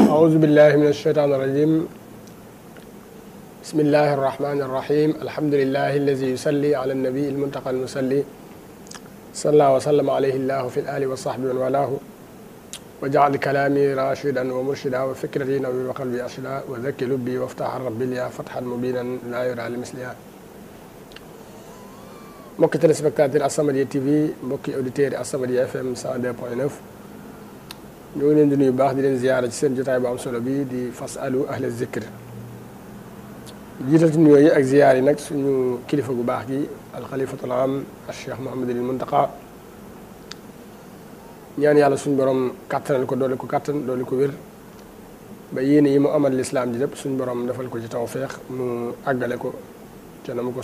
أعوذ بالله من الشيطان الرجيم بسم الله الرحمن الرحيم الحمد لله الذي يصلي على النبي المنتقى المصلي صلى وسلم عليه الله في الآل والصحب ومن والاه وجعل كلامي راشدا ومرشدا وفكرتي نوير وقلبي أرشدا وذكي لبي وافتح ربي لي فتحا مبينا لا يرى لمثلها. mbokki téléspectateur As-Samadiyya TV mbokki auditeurs yi As-Samadiyya FM 102.9 ñu ngi leen di nuyu baax di leen ziyaara ci seen jotaay bu am solo bi di fasalu ahla zikr jiital ci nuyoo yi ak ziyaar yi nag suñu kilifa gu baax gi alxalifatul am Cheikh Mouhamadul Muntaqa ñaan yàlla suñu borom kàttanal ko doole ko kàttan doole ko wér ba yéene yi mu amal lislaam ji lépp suñu borom defal ko ci tawfeex mu àggale ko ca na mu ko